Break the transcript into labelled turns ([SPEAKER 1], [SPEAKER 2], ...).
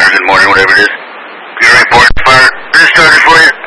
[SPEAKER 1] good morning, whatever it is. Get a report, fire. This started for you.